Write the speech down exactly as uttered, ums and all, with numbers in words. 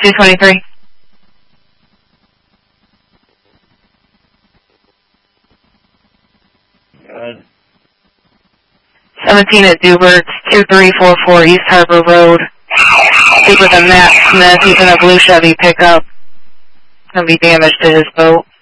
two twenty-three. Good. seventeen at Dubert, two three four four East Harbor Road. Speak with a Matt Smith. He's in a blue Chevy pickup. Gonna be damaged to his boat.